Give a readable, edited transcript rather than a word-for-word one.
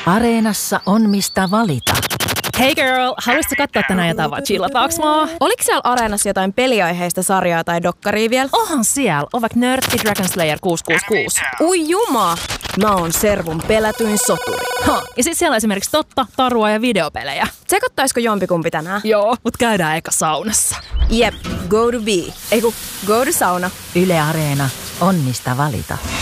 Areenassa on mistä valita. Hey girl, haluaisitko katsoa tänään jotain vaan chillataaks maa? Oliko siellä Areenassa jotain peliaiheista sarjaa tai dokkaria vielä? Onhan siellä, on vaikka Nörtti Dragon Slayer 666. Ui juma! Mä oon Servun pelätyin soturi. Ja sit siellä on esimerkiksi totta, tarua ja videopelejä. Tsekottaisiko jompikumpi tänään? Joo, mut käydään eka saunassa. Jep, go to be. Go to sauna. Yle Areena on mistä valita.